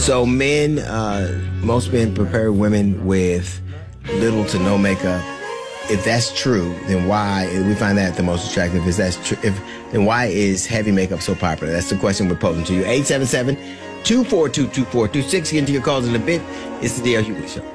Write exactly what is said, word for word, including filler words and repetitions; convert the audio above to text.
So men, uh, most men prepare women with little to no makeup. If that's true, then why we find that the most attractive? Is that's true? If then why is heavy makeup so popular? That's the question we're posing to you. eight seven seven, two four two, two four two six. Get into your calls in a bit. It's the D L Hughley Show.